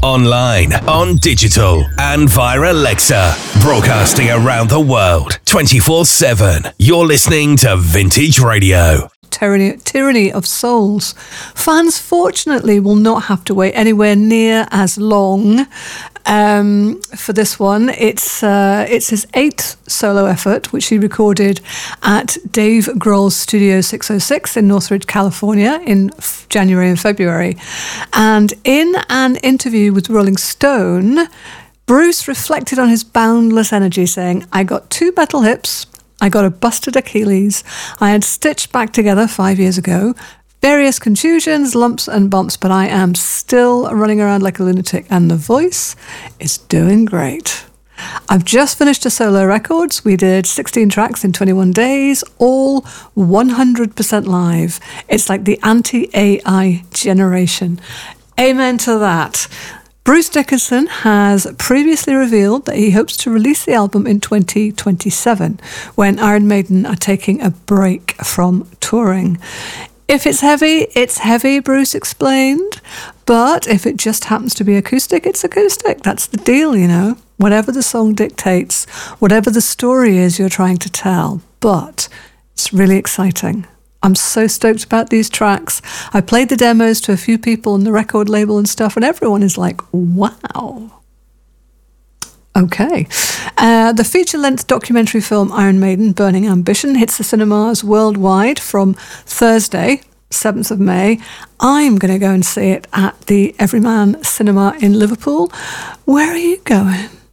online, on digital, and via Alexa. Broadcasting around the world, 24/7. You're listening to Vintage Radio. Tyranny of Souls. Fans fortunately will not have to wait anywhere near as long for this one. It's his 8th solo effort, which he recorded at Dave Grohl's Studio 606 in Northridge, California in January and February. And in an interview with Rolling Stone, Bruce reflected on his boundless energy, saying, "I got 2 metal hips, I got a busted Achilles, I had stitched back together 5 years ago, various contusions, lumps and bumps, but I am still running around like a lunatic and the voice is doing great. I've just finished a solo records. We did 16 tracks in 21 days, all 100% live. It's like the anti-AI generation." Amen to that. Bruce Dickinson has previously revealed that he hopes to release the album in 2027, when Iron Maiden are taking a break from touring. If it's heavy, Bruce explained. But if it just happens to be acoustic, it's acoustic. That's the deal, you know. Whatever the song dictates, whatever the story is you're trying to tell. But it's really exciting. I'm so stoked about these tracks. I played the demos to a few people on the record label and stuff, and everyone is like, wow. Okay. The feature-length documentary film Iron Maiden, Burning Ambition, hits the cinemas worldwide from Thursday, 7th of May. I'm going to go and see it at the Everyman Cinema in Liverpool. Where are you going?